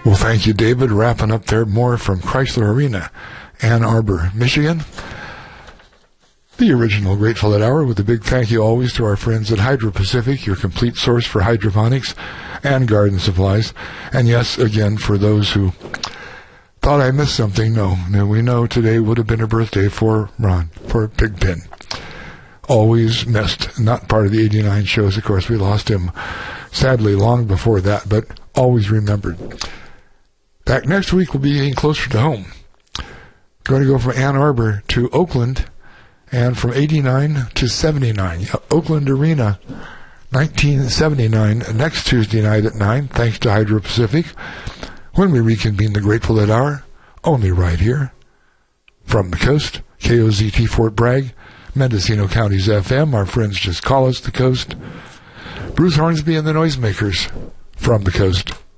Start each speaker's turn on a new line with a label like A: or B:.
A: Well, thank you, David. Wrapping up there, more from Chrysler Arena, Ann Arbor, Michigan. The original Grateful Dead Hour, with a big thank you always to our friends at Hydro Pacific, your complete source for hydroponics and garden supplies. And yes, again, for those who thought I missed something, no, we know today would have been a birthday for Ron, for Pigpen. Always missed, not part of the 89 shows, of course. We lost him, sadly, long before that, but always remembered. Back next week, we'll be getting closer to home. Going to go from Ann Arbor to Oakland, and from 89 to 79. Oakland Arena, 1979, next Tuesday night at 9, thanks to Hydro Pacific, when we reconvene the Grateful Dead Hour, only right here, from the coast, KOZT Fort Bragg, Mendocino County's FM. Our friends just call us the coast. Bruce Hornsby and the Noisemakers, from the coast.